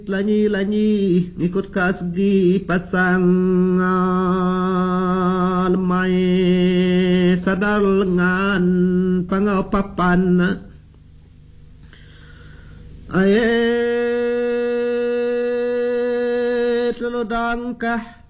lanyi ngikut kasgi pasang lemai sadar lengan pangapapan ayat telodangkah